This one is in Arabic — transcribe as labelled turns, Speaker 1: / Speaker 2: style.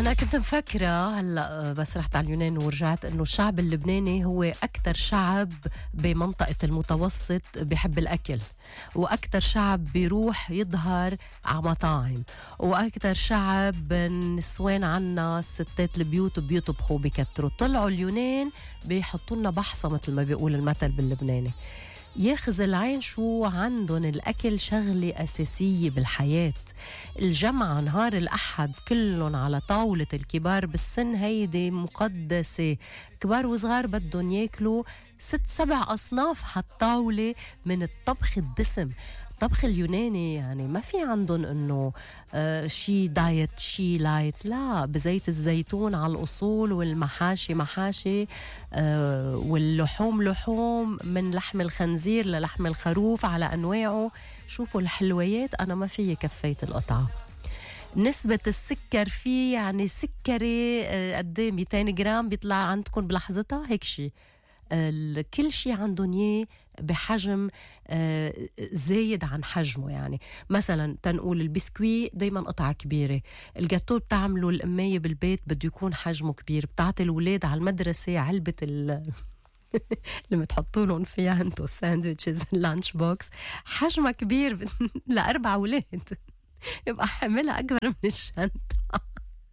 Speaker 1: أنا كنت مفكرة هلأ بس رحت على اليونان ورجعت إنه الشعب اللبناني هو أكتر شعب بمنطقة المتوسط بيحب الأكل، وأكتر شعب بيروح يظهر على مطاعم، وأكتر شعب نسوان عنا الستات البيوت بيطبخوا بكتروا. طلعوا اليونان بيحطوا لنا بحصة مثل ما بيقول المثل باللبناني. ياخذ العين شو عندن الأكل شغلة أساسية بالحياة. الجمعة نهار الأحد كلن على طاولة الكبار بالسن هيدي مقدسة، كبار وصغار بدهم ياكلوا 6-7 أصناف هالطاولة من الطبخ الدسم. الطبخ اليوناني يعني ما في عندهم انه شي دايت شي لايت، لا، بزيت الزيتون على الأصول، والمحاشي محاشي، واللحوم لحوم، من لحم الخنزير للحم الخروف على أنواعه. شوفوا الحلويات أنا ما في كفيت القطعة. نسبة السكر فيه يعني سكري قد 200 جرام بيطلع عندكم بلحظتها هيك شي. كل شيء عندهم اياه بحجم زايد عن حجمه. يعني مثلا تنقول البسكوي دايما قطعة كبيرة، الجاتو بتعملوا الأمية بالبيت بده يكون حجمه كبير، بتعطي الولاد على المدرسة علبة اللي بتحطولهم فيها انتو الساندويتشز اللانش بوكس حجمها كبير ل4 أولاد يبقى حملها أكبر من الشنطة.